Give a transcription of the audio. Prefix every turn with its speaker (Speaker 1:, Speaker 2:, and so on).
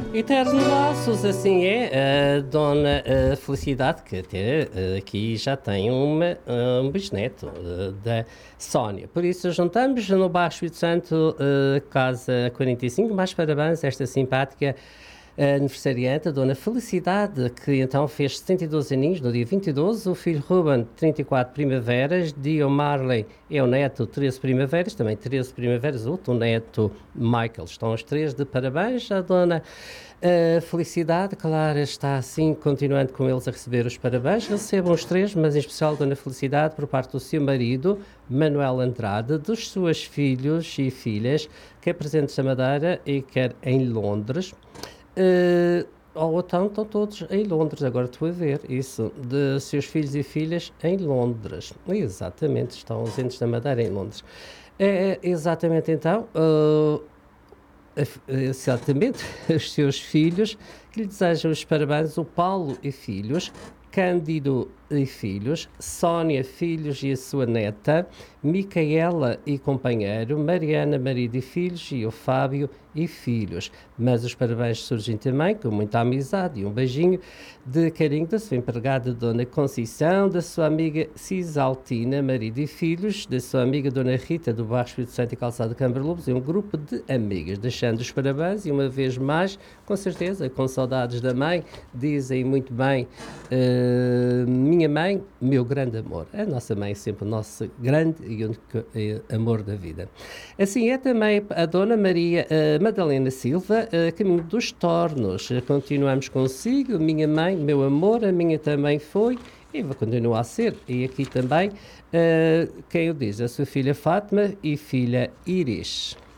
Speaker 1: Eterno Laços, assim é, a Dona Felicidade, que até aqui já tem um bisneto da Sónia. Por isso, juntamos no Bairro Espírito Santo, Casa 45, mais parabéns a esta simpática aniversariante, a Dona Felicidade, que então fez 72 aninhos no dia 22, o filho Ruben, 34 primaveras, Dio Marley é o neto, 13 primaveras, também 13 primaveras, o neto Michael. Estão os três de parabéns. A Dona Felicidade, Clara, está assim, continuando com eles a receber os parabéns. Recebam os três, mas em especial a Dona Felicidade, por parte do seu marido, Manuel Andrade, dos seus filhos e filhas, quer presentes da Madeira e quer em Londres. Ou então estão todos em Londres, agora estou a ver isso, de seus filhos e filhas em Londres. Exatamente, estão ausentes da Madeira em Londres. Exatamente então, exatamente, os seus filhos, que lhe desejam os parabéns, o Paulo e filhos, Cândido e filhos, Sónia, filhos e a sua neta, Micaela e companheiro, Mariana, marido e filhos, e o Fábio e filhos. Mas os parabéns surgem também com muita amizade e um beijinho de carinho da sua empregada Dona Conceição, da sua amiga Cisaltina, marido e filhos, da sua amiga Dona Rita, do Bairro Espírito Santo e Calçado de Câmara Lobos, e um grupo de amigas, deixando os parabéns e uma vez mais, com certeza, com saudades da mãe, dizem muito bem, minha mãe, meu grande amor. A nossa mãe é sempre o nosso grande e único amor da vida. Assim é também a Dona Maria Madalena Silva, caminho dos Tornos. Continuamos consigo, minha mãe, meu amor, a minha também foi e vai continuar a ser. E aqui também, quem o diz? A sua filha Fátima e filha Iris.